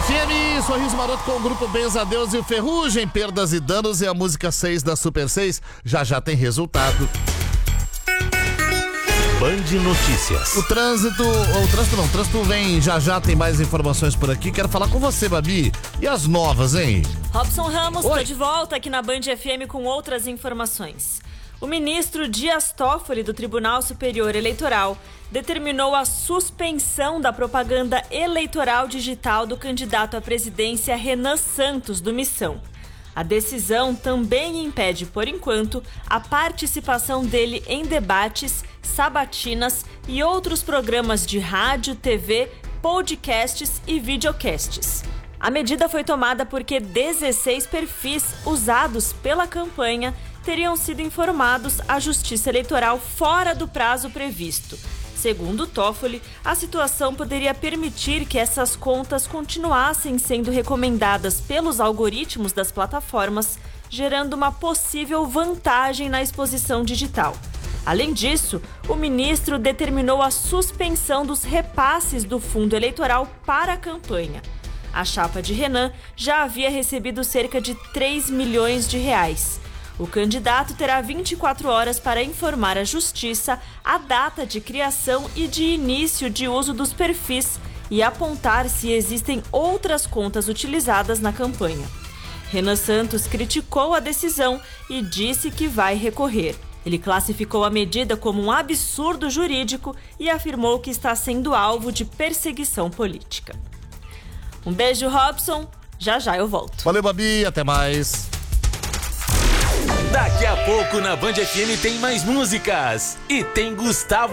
FM, Sorriso Maroto com o grupo Benzadeus e o Ferrugem, Perdas e Danos e a música 6 da Super 6. Já tem resultado. Band Notícias. O trânsito vem já, tem mais informações por aqui. Quero falar com você, Babi. E as novas, hein? Robson Ramos, tô de volta aqui na Band FM com outras informações. O ministro Dias Toffoli, do Tribunal Superior Eleitoral, determinou a suspensão da propaganda eleitoral digital do candidato à presidência Renan Santos, do Missão. A decisão também impede, por enquanto, a participação dele em debates, sabatinas e outros programas de rádio, TV, podcasts e videocasts. A medida foi tomada porque 16 perfis usados pela campanha teriam sido informados à Justiça Eleitoral fora do prazo previsto. Segundo Toffoli, a situação poderia permitir que essas contas continuassem sendo recomendadas pelos algoritmos das plataformas, gerando uma possível vantagem na exposição digital. Além disso, o ministro determinou a suspensão dos repasses do fundo eleitoral para a campanha. A chapa de Renan já havia recebido cerca de 3 milhões de reais. O candidato terá 24 horas para informar à Justiça a data de criação e de início de uso dos perfis e apontar se existem outras contas utilizadas na campanha. Renan Santos criticou a decisão e disse que vai recorrer. Ele classificou a medida como um absurdo jurídico e afirmou que está sendo alvo de perseguição política. Um beijo, Robson. Já eu volto. Valeu, Babi. Até mais. Daqui a pouco na Band FM tem mais músicas e tem Gustavo